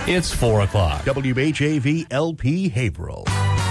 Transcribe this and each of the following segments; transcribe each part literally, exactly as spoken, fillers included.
It's four o'clock. W H A V L P Haverhill.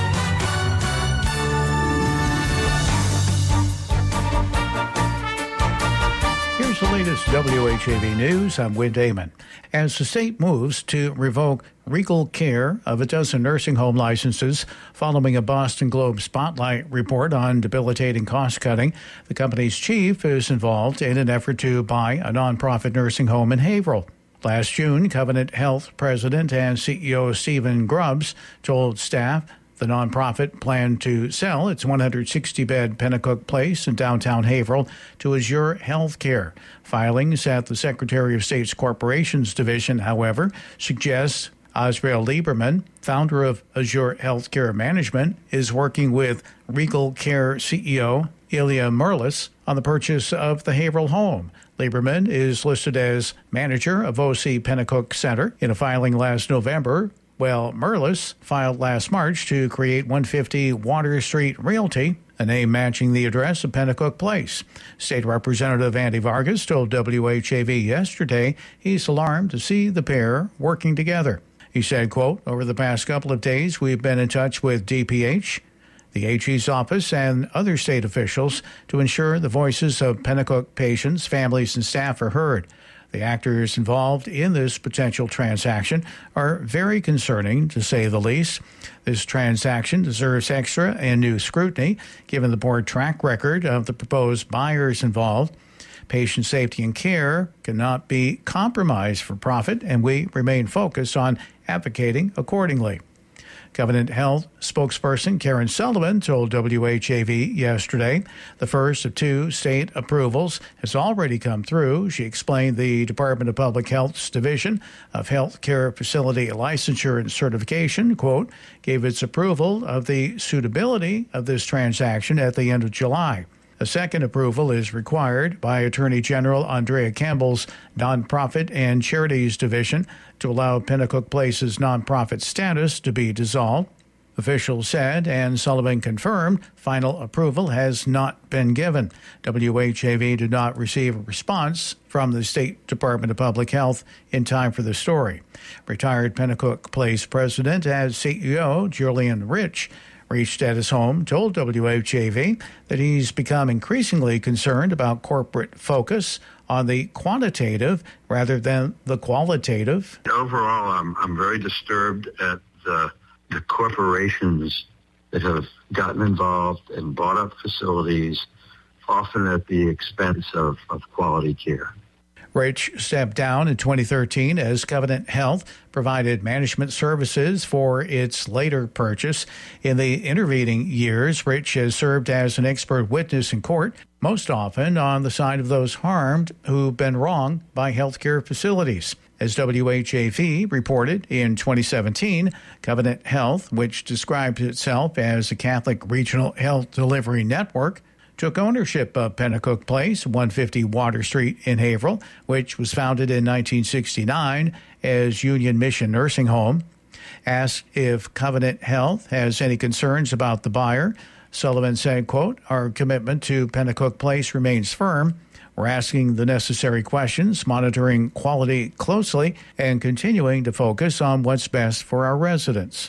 Here's the latest W H A V news. I'm Wynn Damon. As the state moves to revoke Regal Care of a dozen nursing home licenses following a Boston Globe Spotlight report on debilitating cost-cutting, the company's chief is involved in an effort to buy a nonprofit nursing home in Haverhill. Last June, Covenant Health president and C E O Stephen Grubbs told staff the nonprofit planned to sell its one hundred sixty bed Pennacook Place in downtown Haverhill to Azure Healthcare. Filings at the Secretary of State's Corporations Division, however, suggest Osrail Lieberman, founder of Azure Healthcare Management, is working with Regal Care C E O Ilya Merlis on the purchase of the Haverhill home. Lieberman is listed as manager of O C Pennacook Center in a filing last November, while Merlis filed last March to create one fifty Water Street Realty, a name matching the address of Pennacook Place. State Representative Andy Vargas told W H A V yesterday he's alarmed to see the pair working together. He said, quote, over the past couple of days, we've been in touch with D P H, the A G's office, and other state officials to ensure the voices of Pennacook patients, families, and staff are heard. The actors involved in this potential transaction are very concerning, to say the least. This transaction deserves extra and new scrutiny, given the poor track record of the proposed buyers involved. Patient safety and care cannot be compromised for profit, and we remain focused on advocating accordingly. Covenant Health spokesperson Karen Sullivan told W H A V yesterday the first of two state approvals has already come through. She explained the Department of Public Health's Division of Health Care Facility Licensure and Certification, quote, gave its approval of the suitability of this transaction at the end of July. A second approval is required by Attorney General Andrea Campbell's Nonprofit and Charities Division to allow Pennacook Place's nonprofit status to be dissolved. Officials said, and Sullivan confirmed, final approval has not been given. W H A V did not receive a response from the State Department of Public Health in time for the story. Retired Pennacook Place president and C E O Julian Rich reached at his home, told W H A V that he's become increasingly concerned about corporate focus on the quantitative rather than the qualitative. Overall, I'm I'm very disturbed at the, the corporations that have gotten involved and bought up facilities, often at the expense of, of quality care. Rich stepped down in twenty thirteen as Covenant Health provided management services for its later purchase. In the intervening years, Rich has served as an expert witness in court, most often on the side of those harmed who've been wronged by healthcare facilities. As W H A V reported in twenty seventeen, Covenant Health, which described itself as a Catholic regional health delivery network, took ownership of Pennacook Place, one fifty Water Street in Haverhill, which was founded in nineteen sixty-nine as Union Mission Nursing Home. Asked if Covenant Health has any concerns about the buyer, Sullivan said, quote, our commitment to Pennacook Place remains firm. We're asking the necessary questions, monitoring quality closely, and continuing to focus on what's best for our residents.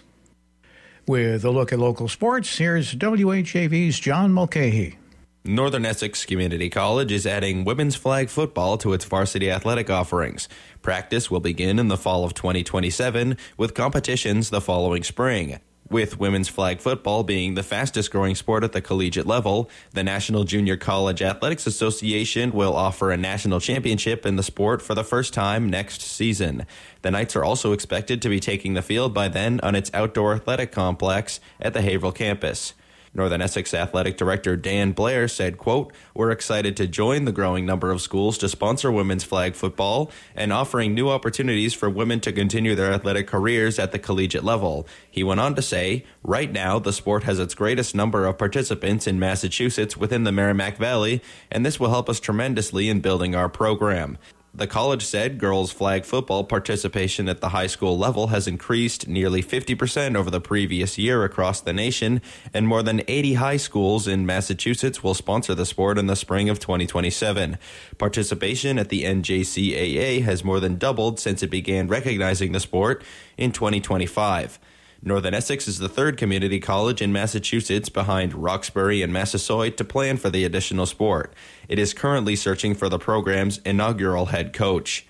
With a look at local sports, here's W H A V's John Mulcahy. Northern Essex Community College is adding women's flag football to its varsity athletic offerings. Practice will begin in the fall of twenty twenty-seven, with competitions the following spring. With women's flag football being the fastest growing sport at the collegiate level, the National Junior College Athletics Association will offer a national championship in the sport for the first time next season. The Knights are also expected to be taking the field by then on its outdoor athletic complex at the Haverhill campus. Northern Essex Athletic Director Dan Blair said, quote, we're excited to join the growing number of schools to sponsor women's flag football and offering new opportunities for women to continue their athletic careers at the collegiate level. He went on to say, right now, the sport has its greatest number of participants in Massachusetts within the Merrimack Valley, and this will help us tremendously in building our program. The college said girls flag football participation at the high school level has increased nearly fifty percent over the previous year across the nation, and more than eighty high schools in Massachusetts will sponsor the sport in the spring of twenty twenty-seven. Participation at the N J C A A has more than doubled since it began recognizing the sport in twenty twenty-five. Northern Essex is the third community college in Massachusetts behind Roxbury and Massasoit to plan for the additional sport. It is currently searching for the program's inaugural head coach.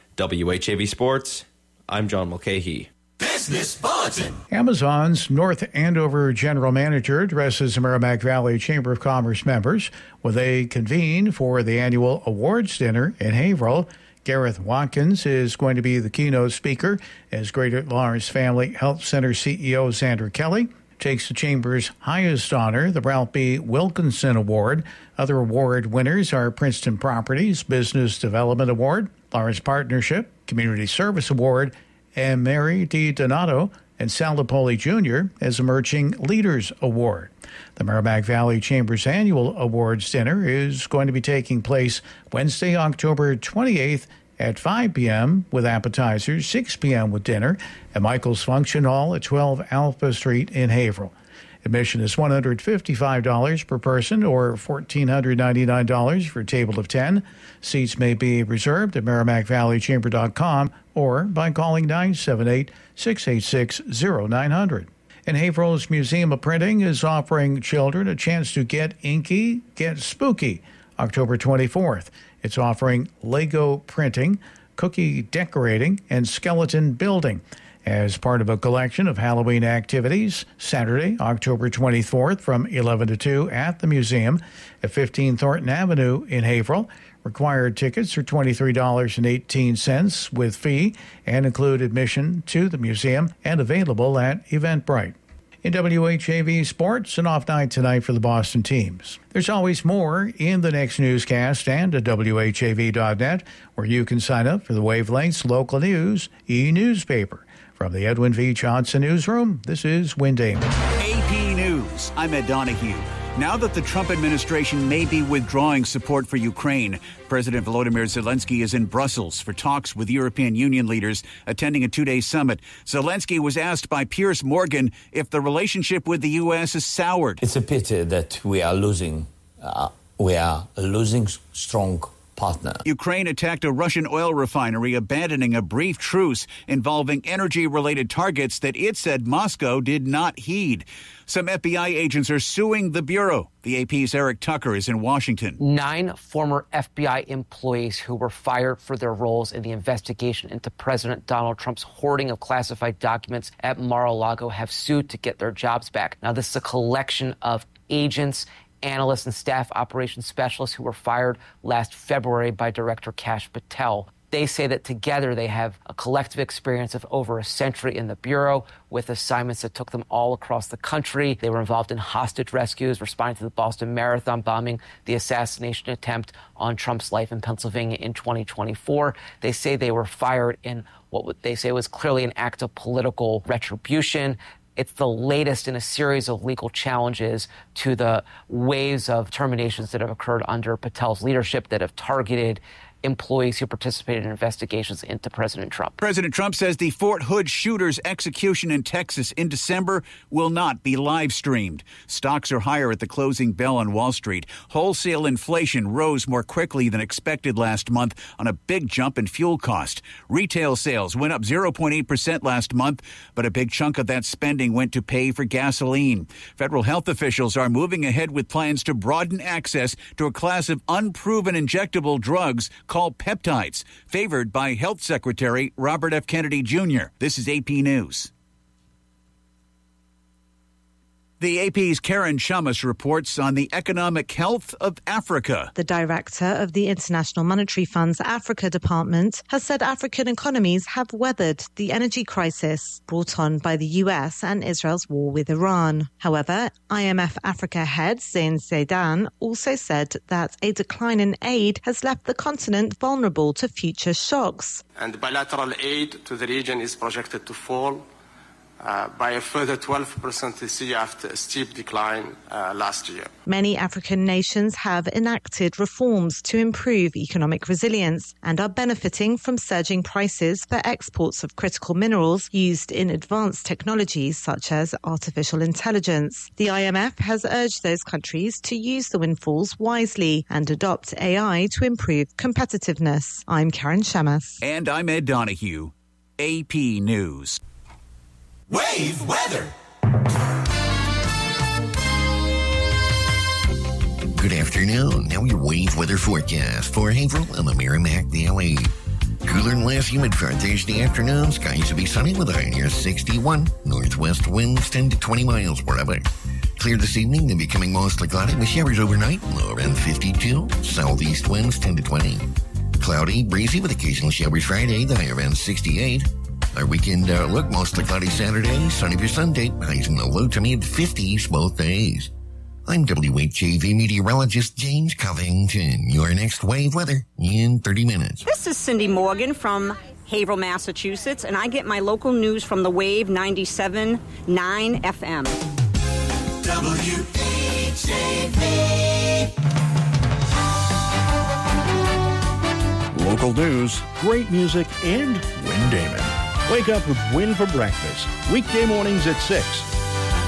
W H A V Sports, I'm John Mulcahy. Business Bulletin. Amazon's North Andover General Manager addresses the Merrimack Valley Chamber of Commerce members when they convene for the annual awards dinner in Haverhill. Gareth Watkins is going to be the keynote speaker as Greater Lawrence Family Health Center C E O Sandra Kelly takes the Chamber's highest honor, the Ralph B. Wilkinson Award. Other award winners are Princeton Properties Business Development Award, Lawrence Partnership Community Service Award, and Mary D. Donato and Sal Napoli Junior as Emerging Leaders Award. The Merrimack Valley Chamber's annual awards dinner is going to be taking place Wednesday, October twenty-eighth at five p.m. with appetizers, six p.m. with dinner at Michael's Function Hall at twelve Alpha Street in Haverhill. Admission is one hundred fifty-five dollars per person or one thousand four hundred ninety-nine dollars for a table of ten. Seats may be reserved at merrimack valley chamber dot com or by calling nine seven eight, six eight six, zero nine zero zero. And Haverhill's Museum of Printing is offering children a chance to get inky, get spooky, October twenty-fourth. It's offering Lego printing, cookie decorating, and skeleton building as part of a collection of Halloween activities. Saturday, October twenty-fourth from eleven to two at the museum at fifteen Thornton Avenue in Haverhill. Required tickets are twenty-three dollars and eighteen cents with fee and include admission to the museum and available at Eventbrite. In W H A V Sports, an off night tonight for the Boston teams. There's always more in the next newscast and at W H A V dot net, where you can sign up for the Wavelengths Local News e-newspaper. From the Edwin V. Johnson Newsroom, this is Win Damon. A P News, I'm Ed Donahue. Now that the Trump administration may be withdrawing support for Ukraine, President Volodymyr Zelensky is in Brussels for talks with European Union leaders attending a two-day summit. Zelensky was asked by Piers Morgan if the relationship with the U S is soured. It's a pity that we are losing, uh, we are losing strong partner. Ukraine attacked a Russian oil refinery, abandoning a brief truce involving energy-related targets that it said Moscow did not heed. Some F B I agents are suing the Bureau. The A P's Eric Tucker is in Washington. Nine former F B I employees who were fired for their roles in the investigation into President Donald Trump's hoarding of classified documents at Mar-a-Lago have sued to get their jobs back. Now, this is a collection of agents, analysts, and staff operations specialists who were fired last February by Director Kash Patel. They say that together they have a collective experience of over a century in the Bureau with assignments that took them all across the country. They were involved in hostage rescues, responding to the Boston Marathon bombing, the assassination attempt on Trump's life in Pennsylvania in twenty twenty-four. They say they were fired in what they say was clearly an act of political retribution. It's the latest in a series of legal challenges to the waves of terminations that have occurred under Patel's leadership that have targeted employees who participated in investigations into President Trump. President Trump says the Fort Hood shooter's execution in Texas in December will not be live streamed. Stocks are higher at the closing bell on Wall Street. Wholesale inflation rose more quickly than expected last month on a big jump in fuel cost. Retail sales went up zero point eight percent last month, but a big chunk of that spending went to pay for gasoline. Federal health officials are moving ahead with plans to broaden access to a class of unproven injectable drugs called peptides, favored by Health Secretary Robert F. Kennedy Junior This is A P News. The A P's Karen Shamus reports on the economic health of Africa. The director of the International Monetary Fund's Africa Department has said African economies have weathered the energy crisis brought on by the U S and Israel's war with Iran. However, I M F Africa head Zain Zaidan also said that a decline in aid has left the continent vulnerable to future shocks. And bilateral aid to the region is projected to fall uh, by a further twelve percent this year after a steep decline uh, last year. Many African nations have enacted reforms to improve economic resilience and are benefiting from surging prices for exports of critical minerals used in advanced technologies such as artificial intelligence. The I M F has urged those countries to use the windfalls wisely and adopt A I to improve competitiveness. I'm Karen Shamas. And I'm Ed Donahue. A P News. Wave weather. Good afternoon. Now your wave weather forecast for Haverhill and the Merrimack Valley. Cooler and less humid for Thursday afternoon. Skies will be sunny with a high near sixty-one. Northwest winds ten to twenty miles per hour. Clear this evening, then becoming mostly cloudy with showers overnight. Low around fifty-two. Southeast winds ten to twenty. Cloudy, breezy with occasional showers Friday. The high around sixty-eight. Our weekend outlook, mostly cloudy Saturday. Sunny for Sunday. Highs in the low to mid fifties both days. I'm W H A V meteorologist James Covington. Your next wave weather in thirty minutes. This is Cindy Morgan from Haverhill, Massachusetts, and I get my local news from the Wave ninety-seven point nine F M. W H A V. Local news, great music, and Win Damon. Wake up with Win for breakfast. Weekday mornings at six.